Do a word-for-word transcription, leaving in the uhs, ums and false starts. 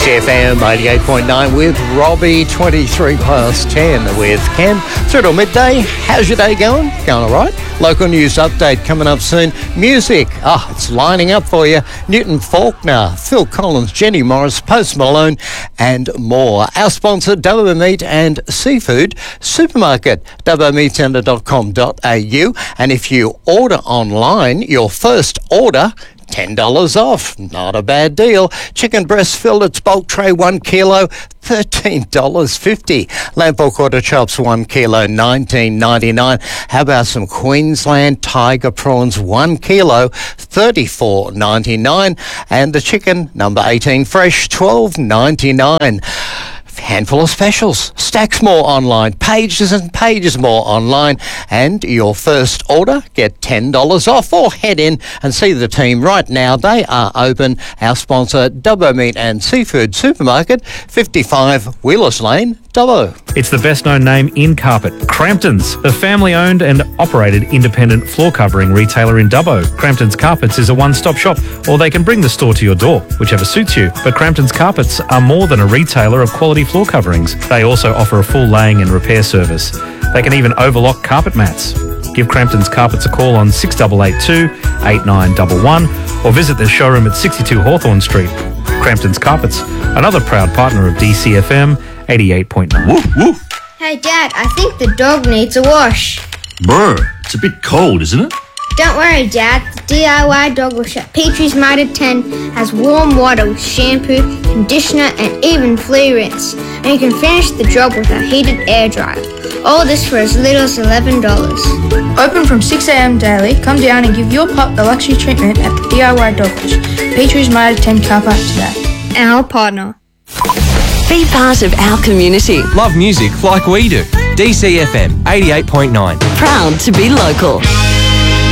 C F M eighty-eight point nine with Robbie, twenty-three past ten with Ken. Through till midday. How's your day going? Going all right? Local news update coming up soon. Music. Ah, oh, it's lining up for you. Newton Faulkner, Phil Collins, Jenny Morris, Post Malone, and more. Our sponsor, Dubbo Meat and Seafood Supermarket, dubbo meat centre dot com dot a u. And if you order online, your first order, ten dollars off. Not a bad deal. Chicken breast fillets bulk tray one kilo, thirteen dollars fifty. Lamb or quarter chops one kilo, nineteen ninety-nine. How about some Queensland tiger prawns one kilo, thirty-four ninety-nine. And the chicken number eighteen fresh, twelve ninety-nine. Handful of specials. Stacks more online. Pages and pages more online. And your first order, get ten dollars off, or head in and see the team right now. They are open. Our sponsor, Dubbo Meat and Seafood Supermarket, fifty-five Wheelers Lane, Dubbo. It's the best known name in carpet, Crampton's, a family-owned and operated independent floor covering retailer in Dubbo. Crampton's Carpets is a one-stop shop, or they can bring the store to your door, whichever suits you. But Crampton's Carpets are more than a retailer of quality floor coverings. They also offer a full laying and repair service. They can even overlock carpet mats. Give Crampton's Carpets a call on six eight eight two, eight nine one one or visit their showroom at sixty-two Hawthorne Street. Crampton's Carpets, another proud partner of D C F M eighty-eight point nine. Woof, woof. Hey Dad, I think the dog needs a wash. Brr, it's a bit cold, isn't it? Don't worry, Dad. The D I Y dog wash at Petrie's Mitre ten has warm water with shampoo, conditioner, and even flea rinse. And you can finish the job with a heated air dryer. All this for as little as eleven dollars. Open from six a.m. daily. Come down and give your pup the luxury treatment at the D I Y dog wash. Petrie's Mitre ten car park today. Our partner. Be part of our community. Love music like we do. D C F M eighty-eight point nine. Proud to be local.